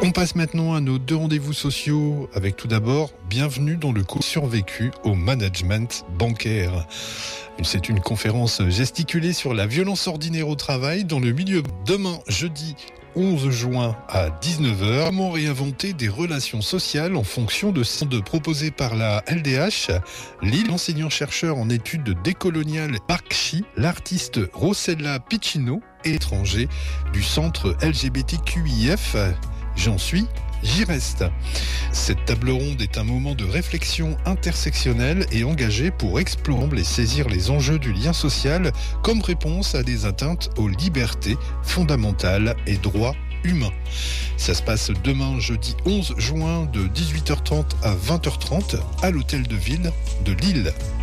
On passe maintenant à nos 2 rendez-vous sociaux avec tout d'abord, bienvenue dans le cours survécu au management bancaire. C'est une conférence gesticulée sur la violence ordinaire au travail dans le milieu. Demain, jeudi 11 juin à 19h, comment réinventer des relations sociales en fonction de centres proposés par la LDH, Lille, l'enseignant-chercheur en études décoloniales Barkshi, l'artiste Rossella Piccino, étranger du centre LGBTQIF. J'en suis, j'y reste. Cette table ronde est un moment de réflexion intersectionnelle et engagée pour explorer et saisir les enjeux du lien social comme réponse à des atteintes aux libertés fondamentales et droits humains. Ça se passe demain, jeudi 11 juin, de 18h30 à 20h30 à l'hôtel de ville de Lille.